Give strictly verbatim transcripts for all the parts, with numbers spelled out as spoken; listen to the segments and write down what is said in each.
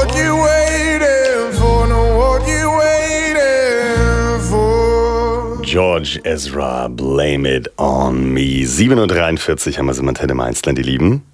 what you waiting for, no, what you waiting for. George Ezra, Blame It On Me. sieben Uhr dreiundvierzig haben wir es im Antenne Mainzland, die Lieben.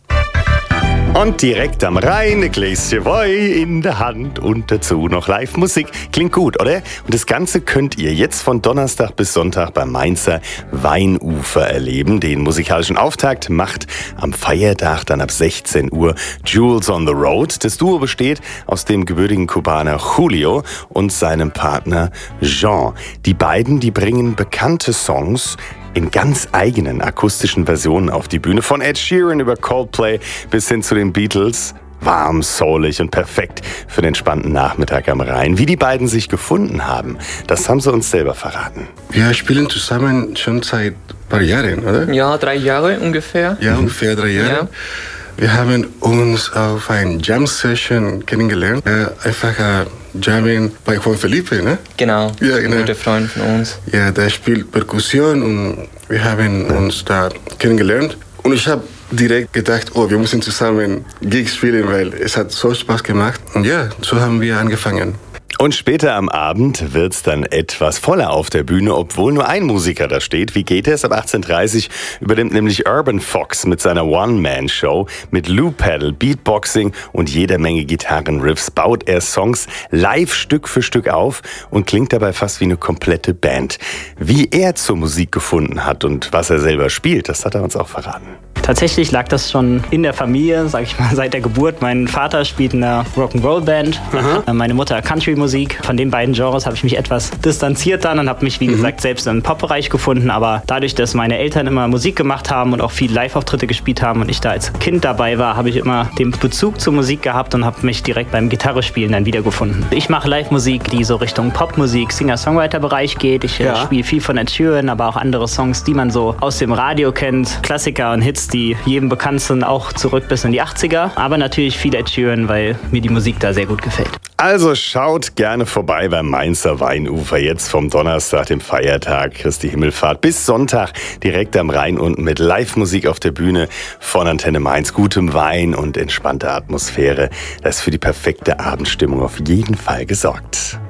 Und direkt am Rhein, ein Gläschen Wein in der Hand und dazu noch Live-Musik. Klingt gut, oder? Und das Ganze könnt ihr jetzt von Donnerstag bis Sonntag beim Mainzer Weinufer erleben. Den musikalischen Auftakt macht am Feiertag dann ab sechzehn Uhr Jules on the Road. Das Duo besteht aus dem gebürtigen Kubaner Julio und seinem Partner Jean. Die beiden, die bringen bekannte Songs in ganz eigenen akustischen Versionen auf die Bühne. Von Ed Sheeran über Coldplay bis hin zu den Beatles. Warm, soulig und perfekt für den entspannten Nachmittag am Rhein. Wie die beiden sich gefunden haben, das haben sie uns selber verraten. Wir spielen zusammen schon seit ein paar Jahren, oder? Ja, drei Jahre ungefähr. Ja, ungefähr drei Jahre. Ja. Wir haben uns auf einer Jam-Session kennengelernt. Äh, einfach äh, Jammen bei Juan Felipe, ne? Genau, ja, genau. Ein guter Freund von uns. Ja, der spielt Perkussion und wir haben uns da kennengelernt. Und ich habe direkt gedacht, oh, wir müssen zusammen Gigs spielen, weil es hat so Spaß gemacht. Und ja, so haben wir angefangen. Und später am Abend wird's dann etwas voller auf der Bühne, obwohl nur ein Musiker da steht. Wie geht es? Ab achtzehn Uhr dreißig übernimmt nämlich Urban Fox mit seiner One-Man-Show. Mit Loop-Pedal, Beatboxing und jeder Menge Gitarrenriffs baut er Songs live Stück für Stück auf und klingt dabei fast wie eine komplette Band. Wie er zur Musik gefunden hat und was er selber spielt, das hat er uns auch verraten. Tatsächlich lag das schon in der Familie, sag ich mal, seit der Geburt. Mein Vater spielt in einer Rock'n'Roll-Band, mhm. meine Mutter Country-Musik. Von den beiden Genres habe ich mich etwas distanziert dann und habe mich, wie mhm. gesagt, selbst im Pop-Bereich gefunden. Aber dadurch, dass meine Eltern immer Musik gemacht haben und auch viel Live-Auftritte gespielt haben und ich da als Kind dabei war, habe ich immer den Bezug zur Musik gehabt und habe mich direkt beim Gitarrespielen dann wiedergefunden. Ich mache Live-Musik, die so Richtung Popmusik, Singer-Songwriter-Bereich geht. Ich ja. äh, spiele viel von Ed Sheeran, aber auch andere Songs, die man so aus dem Radio kennt. Klassiker und Hits, die jedem bekannt sind, auch zurück bis in die achtziger. Aber natürlich viel Ed Sheeran, weil mir die Musik da sehr gut gefällt. Also schaut gerne vorbei beim Mainzer Weinufer. Jetzt vom Donnerstag, dem Feiertag Christi Himmelfahrt, bis Sonntag direkt am Rhein unten mit Live-Musik auf der Bühne von Antenne Mainz. Gutem Wein und entspannter Atmosphäre. Das ist für die perfekte Abendstimmung auf jeden Fall gesorgt.